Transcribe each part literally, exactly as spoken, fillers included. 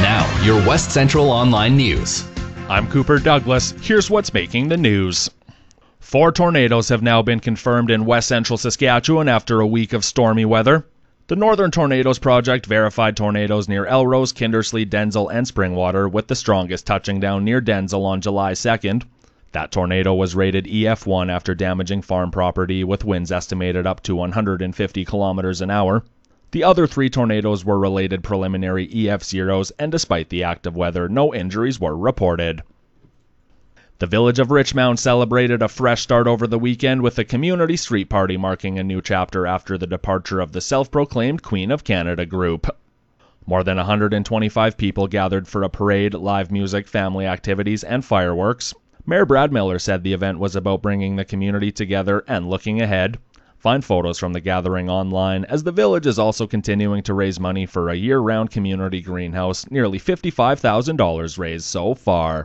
Now, your West Central Online News. I'm Cooper Douglas. Here's what's making the news. Four tornadoes have now been confirmed in West Central Saskatchewan after a week of stormy weather. The Northern Tornadoes Project verified tornadoes near Elrose, Kindersley, Denzel, and Springwater, with the strongest touching down near Denzel on July second. That tornado was rated E F one after damaging farm property, with winds estimated up to one hundred fifty kilometers an hour. The other three tornadoes were related preliminary E F zeros, and despite the active weather, no injuries were reported. The village of Richmond celebrated a fresh start over the weekend with a community street party marking a new chapter after the departure of the self-proclaimed Queen of Canada group. More than one hundred twenty-five people gathered for a parade, live music, family activities, and fireworks. Mayor Brad Miller said the event was about bringing the community together and looking ahead. Find photos from the gathering online, as the village is also continuing to raise money for a year-round community greenhouse, nearly fifty-five thousand dollars raised so far.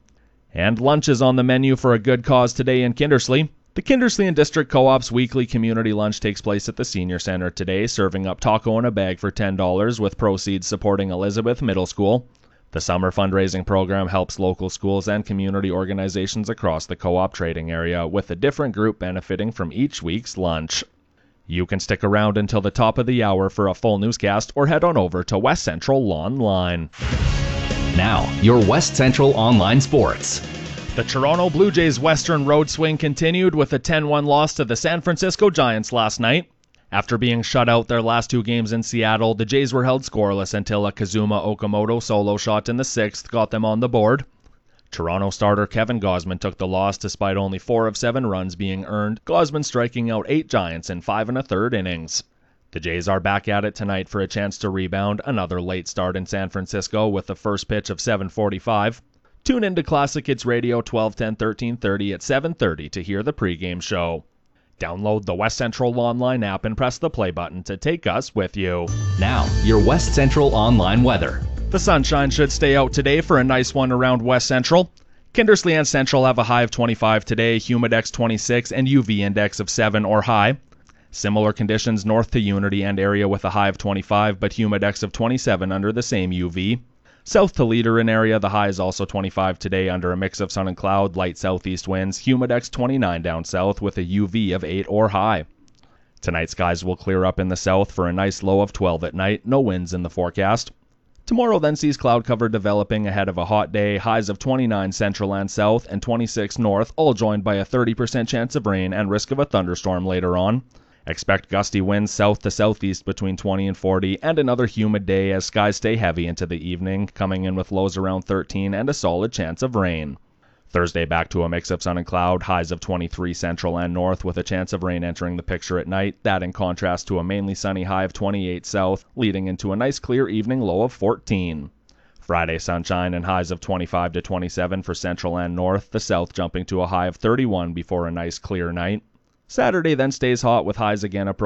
And lunch is on the menu for a good cause today in Kindersley. The Kindersley and District Co-op's weekly community lunch takes place at the Senior Centre today, serving up taco in a bag for ten dollars, with proceeds supporting Elizabeth Middle School. The summer fundraising program helps local schools and community organizations across the co-op trading area, with a different group benefiting from each week's lunch. You can stick around until the top of the hour for a full newscast, or head on over to West Central Online. Now, your West Central Online Sports. The Toronto Blue Jays' Western road swing continued with a ten one loss to the San Francisco Giants last night. After being shut out their last two games in Seattle, the Jays were held scoreless until a Kazuma Okamoto solo shot in the sixth got them on the board. Toronto starter Kevin Gausman took the loss despite only four of seven runs being earned, Gausman striking out eight Giants in five and a third innings. The Jays are back at it tonight for a chance to rebound another late start in San Francisco with the first pitch of seven forty-five. Tune into Classic Hits Radio twelve ten thirteen thirty at seven thirty to hear the pregame show. Download the West Central Online app and press the play button to take us with you. Now, your West Central Online weather. The sunshine should stay out today for a nice one around West Central. Kindersley and Central have a high of twenty-five today, Humidex twenty-six, and U V index of seven or high. Similar conditions north to Unity and area with a high of twenty-five, but Humidex of twenty-seven under the same U V. South to Leader area, the high is also twenty-five today under a mix of sun and cloud, light southeast winds, Humidex twenty-nine down south with a U V of eight or high. Tonight skies will clear up in the south for a nice low of twelve at night, no winds in the forecast. Tomorrow then sees cloud cover developing ahead of a hot day, highs of twenty-nine central and south and twenty-six north, all joined by a thirty percent chance of rain and risk of a thunderstorm later on. Expect gusty winds south to southeast between twenty and forty, and another humid day as skies stay heavy into the evening, coming in with lows around thirteen and a solid chance of rain. Thursday back to a mix of sun and cloud, highs of twenty-three central and north with a chance of rain entering the picture at night, that in contrast to a mainly sunny high of twenty-eight south, leading into a nice clear evening low of fourteen. Friday sunshine and highs of twenty-five to twenty-seven for central and north, the south jumping to a high of thirty-one before a nice clear night. Saturday then stays hot with highs again approaching